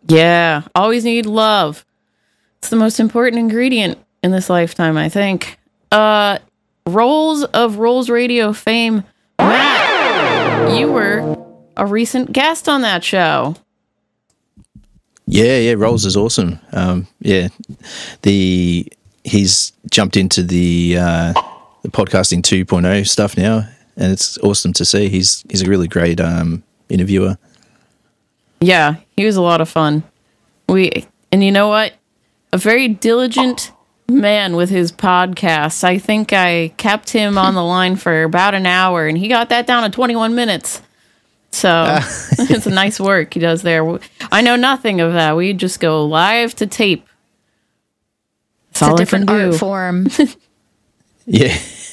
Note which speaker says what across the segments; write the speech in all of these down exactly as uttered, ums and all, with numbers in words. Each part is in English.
Speaker 1: Yeah, always need love. It's the most important ingredient in this lifetime, I think. Uh, Rolls of Rolls Radio fame, Matt, you were a recent guest on that show.
Speaker 2: Yeah, yeah, Rolls is awesome. Um, yeah, the he's jumped into the uh, the podcasting two point oh stuff now, and it's awesome to see. He's he's a really great um, interviewer.
Speaker 1: Yeah, he was a lot of fun. We and you know what? A very diligent man with his podcasts. I think I kept him on the line for about an hour, and he got that down to twenty-one minutes. So uh. It's a nice work he does there. I know nothing of that. We just go live to tape.
Speaker 3: That's it's all a different art form.
Speaker 2: yeah,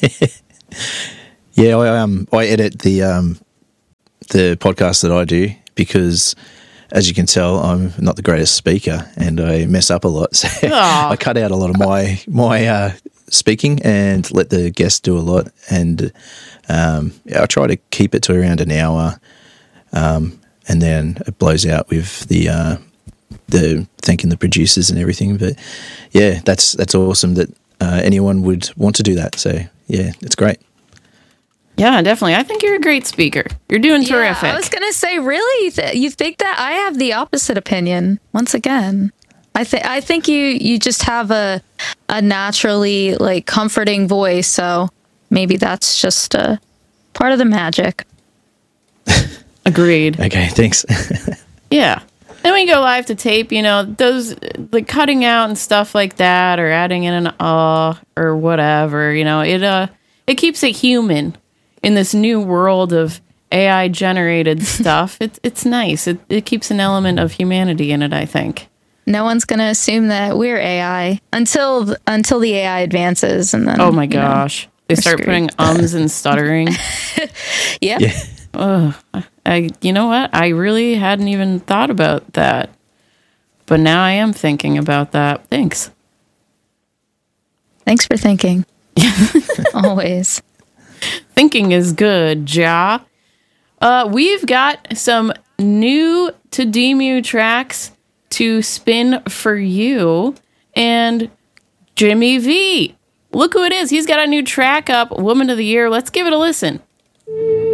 Speaker 2: yeah. I um I edit the um the podcast that I do because, as you can tell, I'm not the greatest speaker and I mess up a lot. So I cut out a lot of my my uh, speaking and let the guests do a lot. And um, I try to keep it to around an hour, um, and then it blows out with the uh, the thanking the producers and everything. But yeah, that's that's awesome that uh, anyone would want to do that. So yeah, it's great.
Speaker 1: Yeah, definitely. I think you're a great speaker. You're doing
Speaker 3: yeah,
Speaker 1: terrific.
Speaker 3: I was going to say, really? Th- you think that? I have the opposite opinion. Once again, I think I think you you just have a a naturally like comforting voice. So maybe that's just a part of the magic.
Speaker 1: Agreed.
Speaker 2: Okay, thanks.
Speaker 1: Yeah. And we go live to tape, you know, those, the cutting out and stuff like that, or adding in an ah or whatever, you know, it uh it keeps it human. In this new world of A I generated stuff, it's it's nice. It it keeps an element of humanity in it, I think.
Speaker 3: No one's going to assume that we're A I until until the A I advances, and then
Speaker 1: oh my gosh, know, they start screwed. Putting ums and stuttering.
Speaker 3: Yep.
Speaker 2: Yeah.
Speaker 1: Ugh, I you know what? I really hadn't even thought about that, but now I am thinking about that. Thanks.
Speaker 3: Thanks for thinking. Always.
Speaker 1: Thinking is good, Ja. Uh, we've got some new to Demu tracks to spin for you. And Jimmy V. Look who it is. He's got a new track up, Woman of the Year. Let's give it a listen.